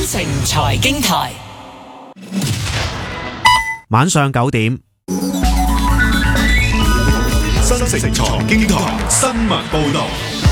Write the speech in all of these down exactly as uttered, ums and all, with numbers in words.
城財經台， 晚上九點， 新城財經台新聞報道。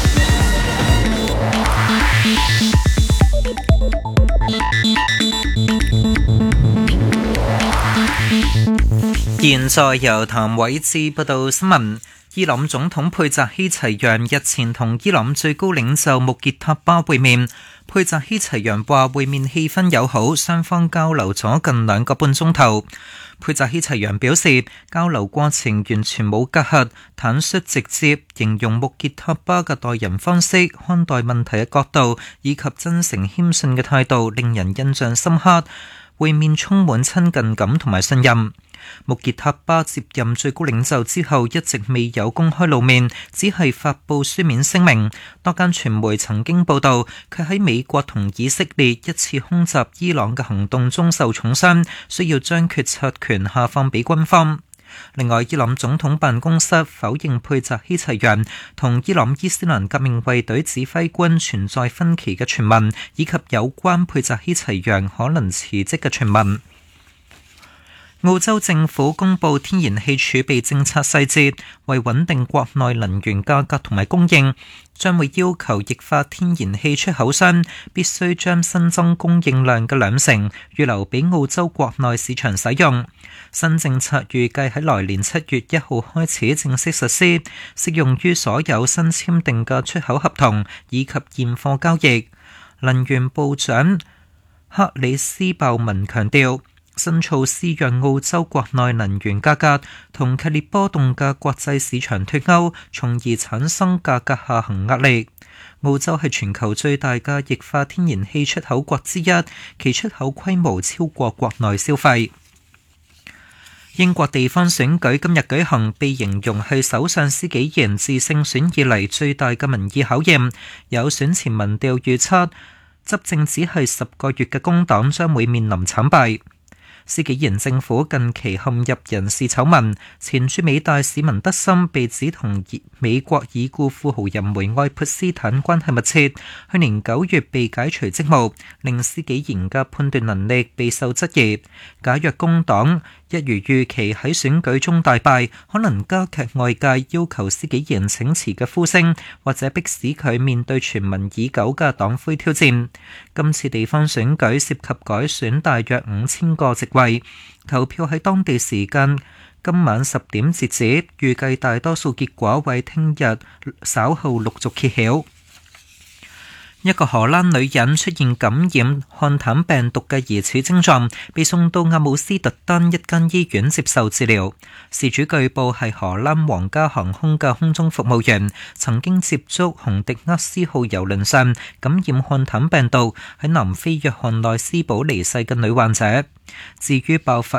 現在由譚偉智報道新聞。伊朗總統佩澤希齊揚日前同伊朗最高領袖穆傑塔巴會面。佩澤希齊揚話會面氣氛友好，雙方交流咗近兩個半鐘頭。佩澤希齊揚表示，交流過程完全冇隔閡，坦率直接，形容穆傑塔巴嘅待人方式、看待問題嘅角度以及真誠謙遜嘅態度，令人印象深刻。會面充滿親近感同埋信任。穆傑塔巴接任最高領袖之後一直未有公開露面，只係發佈書面聲明。多間傳媒曾經報道佢喺美國同以色列一次空襲伊朗嘅行動中受重傷，需要將決策權下放俾軍方。另外，伊朗總統辦公室否認佩澤希齊揚同伊朗伊斯蘭革命衛隊指揮官存在分歧嘅傳聞，以及有關佩澤希齊揚可能辭職嘅傳聞。澳洲政府公布天然氣儲備政策細節，為穩定國內能源價格同埋供應，將會要求液化天然氣出口商必須將新增供應量嘅兩成預留俾澳洲國內市場使用。新政策預計喺來年七月一號開始正式實施，適用於所有新簽訂嘅出口合同以及現貨交易。能源部長克里斯鮑文強調，新措施讓澳洲國內能源價格同劇烈波動嘅國際市場脫鈎，從而產生價格下行壓力。澳洲係全球最大嘅液化天然氣出口國之一，其出口規模超過國內消費。英國地方選舉今日舉行，被形容係首相施紀賢自勝選以嚟最大嘅民意考驗。有選前民調預測，執政只係十個月嘅工黨將會面臨慘敗。施紀賢政府近期陷入人事醜聞，前駐美大使文德森被指同美國已故富豪人梅愛潑斯坦關係密切，去年九月被解除職務，令施紀賢嘅判斷能力備受質疑。假若工黨一如預期喺選舉中大敗，可能加劇外界要求施紀賢請辭嘅呼聲，或者迫使佢面對傳聞已久嘅黨魁挑戰。今次地方選舉涉及改選大約五千個席位，投票喺當地時間今晚十點截止，預計大多數結果為聽日稍後陸續揭曉。一個荷蘭女人出現感染漢坦病毒嘅疑似症狀，被送到阿姆斯特丹一間醫院接受治療。事主據報係荷蘭皇家航空嘅空中服務員，曾經接觸紅迪厄斯號郵輪上感染漢坦病毒喺南非約翰內斯堡離世嘅女患者。至於爆發